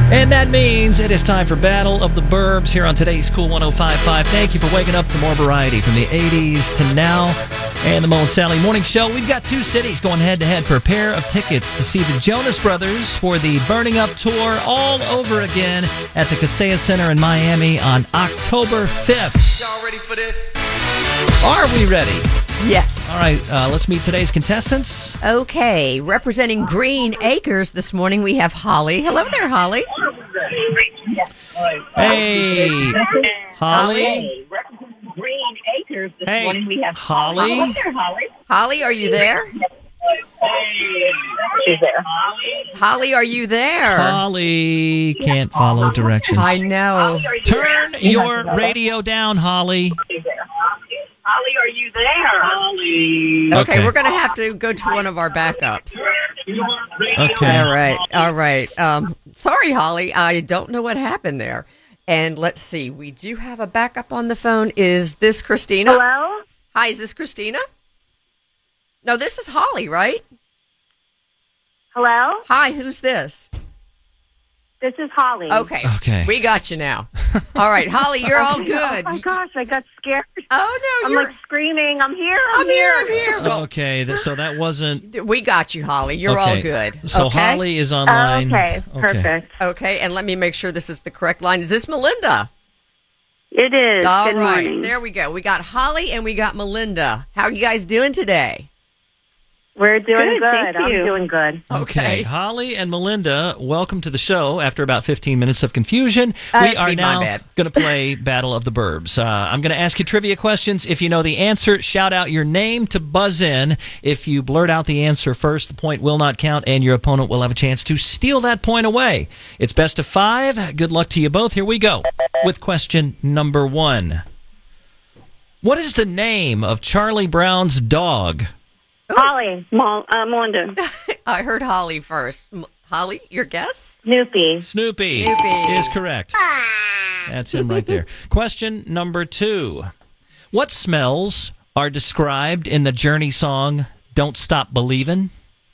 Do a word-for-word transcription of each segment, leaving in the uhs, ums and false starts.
And that means it is time for Battle of the Burbs here on today's Cool one oh five point five. Thank you for waking up to more variety from the eighties to now and the Mo and Sally Morning Show. We've got two cities going head-to-head for a pair of tickets to see the Jonas Brothers for the Burning Up Tour all over again at the Kaseya Center in Miami on October fifth. Y'all ready for this? Are we ready? Yes. All right, uh, let's meet today's contestants. Okay, representing Green Acres this morning, we have Holly. Hello there, Holly. Hey, Holly. Holly? Green Acres this Hey, morning. We have Holly. Hello there, Holly. Holly, are you there? She's there. Holly, are you there? Holly can't follow directions. I know. Turn your radio down, Holly. Holly, are you there? Holly. Okay, Okay. we're going to have to go to one of our backups. Okay. All right, all right. Um, sorry, Holly, I don't know what happened there. And let's see, we do have a backup on the phone. Is this Christina? Hello? Hi, is this Christina? No, this is Holly, right? Hello? Hi, who's this? This is Holly. Okay. Okay. We got you now. All right, Holly, you're all good. Oh my gosh, I got scared. Oh, no, I'm you're... like screaming. I'm here. I'm, I'm here, I'm here. Well, Okay, th- so that wasn't... we got you, Holly. You're okay. all good. So okay? Holly is Oh, online. okay, perfect. Okay, and let me make sure this is the correct line. Is this Melinda? It is. All Good right, morning. there we go. We got Holly and we got Melinda. How are you guys doing today? We're doing Good, good. thank I'm you. doing good. Okay, Holly and Melinda, welcome to the show. After about fifteen minutes of confusion, Uh, we that's are me, my now bad. going to play Battle of the Burbs. Uh, I'm going to ask you trivia questions. If you know the answer, shout out your name to buzz in. If you blurt out the answer first, the point will not count, and your opponent will have a chance to steal that point away. It's best of five. Good luck to you both. Here we go with question number one. What is the name of Charlie Brown's dog? Holly. Mol- uh, Melinda. I heard Holly first. M- Holly, your guess? Snoopy. Snoopy, Snoopy. is correct. That's him right there. Question number two. What smells are described in the Journey song Don't Stop Believin'?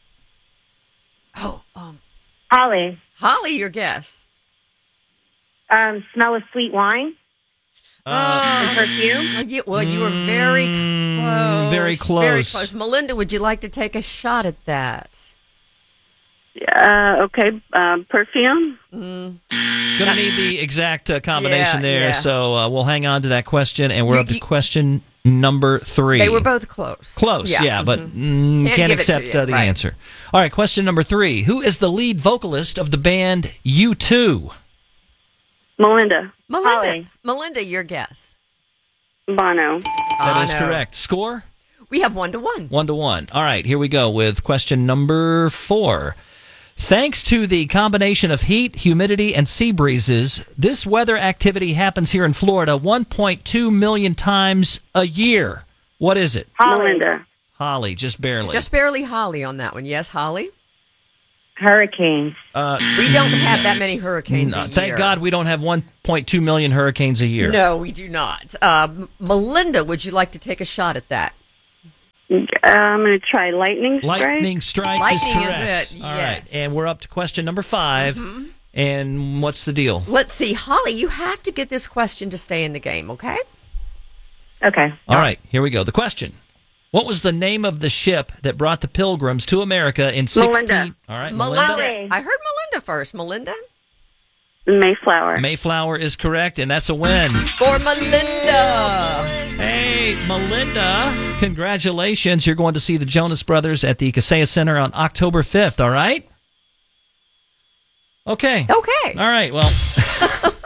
Oh, um, Holly. Holly, your guess. Um, smell of sweet wine. Uh, And perfume. Uh, you, well, you were very close. very Very close. close. Melinda, would you like to take a shot at that? Uh, okay, um, perfume. Mm. Going to need the exact uh, combination Yeah, there, yeah. so uh, we'll hang on to that question, and we're You- up to you- question number three. They were both close. Close, yeah, but mhm. mm, Can't can't, give it to accept you, uh, the right. answer. All right, question number three. Who is the lead vocalist of the band U two? Melinda. Melinda, Holly. Melinda, your guess. Bono. That Oh, is no. correct. Score? We have one to one. One to one. All right, here we go with question number four. Thanks to the combination of heat, humidity, and sea breezes, this weather activity happens here in Florida one point two million times a year. What is it? Holly. Melinda. Holly, just barely. Just barely Holly on that one. Yes, Holly? Hurricanes. uh, We don't have that many hurricanes no, a thank year. God we don't have one point two million hurricanes a year. No, we do not. Uh, M- Melinda, would you like to take a shot at that? Uh, I'm going to try lightning strike. Lightning strikes Lightning is is correct. it, All right, yes. Mm-hmm. and we're up to question number five. And what's the deal? Let's see. Holly, you have to get this question to stay in the game, okay? Okay. All right, here we go. The question. What was the name of the ship that brought the Pilgrims to America in sixteen? Melinda. All right, Melinda. Holly. I heard Melinda first. Melinda? Mayflower. Mayflower is correct, and that's a win. For Melinda. Hey, Melinda, congratulations. You're going to see the Jonas Brothers at the Kaseya Center on October fifth, all right? Okay. Okay. All right, well,